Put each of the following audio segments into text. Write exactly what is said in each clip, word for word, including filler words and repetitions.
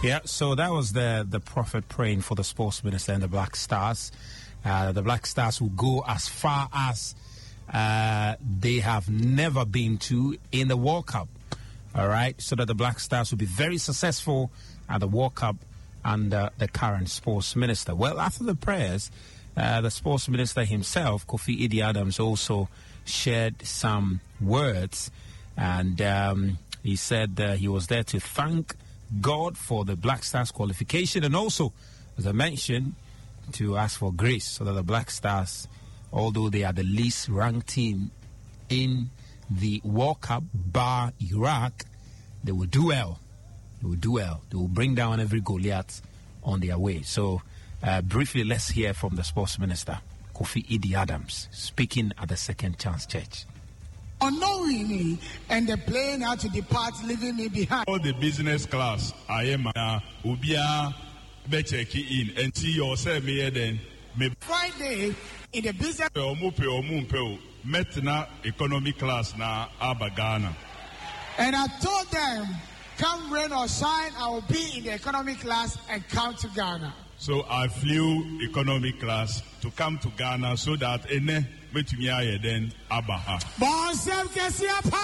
Yeah, so that was the, the prophet praying for the sports minister and the Black Stars. Uh, the Black Stars will go as far as uh, they have never been to in the World Cup. All right, so that the Black Stars will be very successful at the World Cup under the current sports minister. Well, after the prayers, uh, the sports minister himself, Kofi Idi Adams, also shared some words, and um, he said uh, he was there to thank God for the Black Stars qualification, and also, as I mentioned, to ask for grace so that the Black Stars, although they are the least ranked team in the World Cup, bar Iraq, they will do well. They will do well. They will bring down every Goliath on their way. So, uh, briefly, let's hear from the sports minister, Kofi Idi Adams, speaking at the Second Chance Church. Unknowingly, and the plane had to depart, leaving me behind. All the business class, I am now, Ubia, Becheki in, and see yourself here then. Friday, in the business. Metna economy class na Abagana. And I told them, come rain or shine, I will be in the economy class and come to Ghana. So I flew economy class to come to Ghana so that ene metumia then Abaha. Bonsem Kesiapa.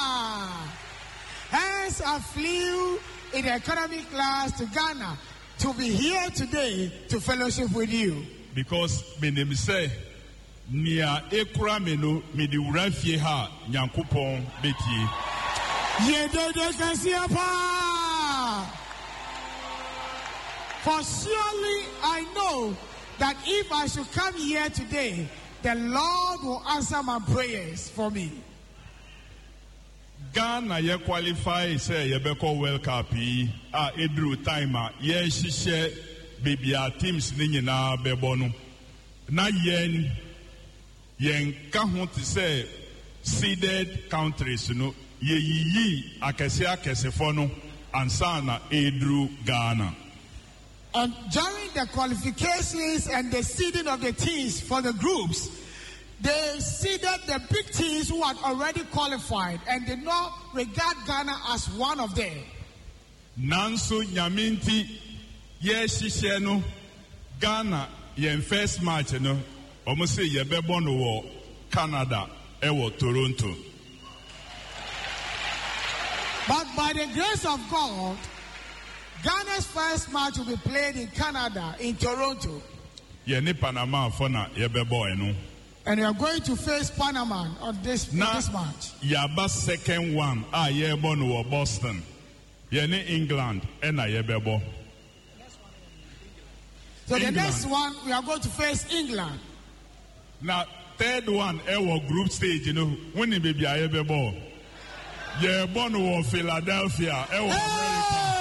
Hence I flew in the economy class to Ghana to be here today to fellowship with you. Because my name say Nia ekura meno medi wura fie ha Nyankopon betie. Ye de de Kesiapa. For surely I know that if I should come here today, the Lord will answer my prayers for me. Ghana ye qualify say ye beko World Cup a edru timer ye hihye bibia teams ni nyina bebo no na yen yen ka ho te say seeded countries no ye yiyi akese akese fo no ansa na edru Ghana. And during the qualifications and the seeding of the teams for the groups, they seeded the big teams who had already qualified and did not regard Ghana as one of them. Nanso Nyaminti ye no Ghana yen first match no omo say ye bebo no wo Canada e wo Toronto. But by the grace of God, Ghana's first match will be played in Canada, in Toronto. Ye ni Panama for na ye bebo eno. And we are going to face Panama on this, na, this match. Yaba second one, ah, ye born wo Boston. Ye ni England, ena ye bebo. So England. The next one, we are going to face England. Now, third one, ewo group stage, you know, when you be ye bebo. Ye born wo Philadelphia, ewo. Hey!